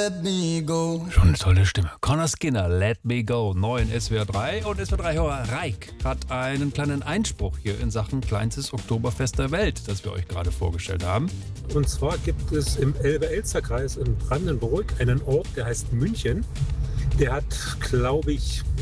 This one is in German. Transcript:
let me go. Schon eine tolle Stimme. Conor Skinner, Let Me Go, neu in SWR 3. Und SWR 3-Hörer Reik hat einen kleinen Einspruch hier in Sachen kleinstes Oktoberfest der Welt, das wir euch gerade vorgestellt haben. Und zwar gibt es im Elbe-Elster-Kreis in Brandenburg einen Ort, der heißt München. Der hat, glaube ich,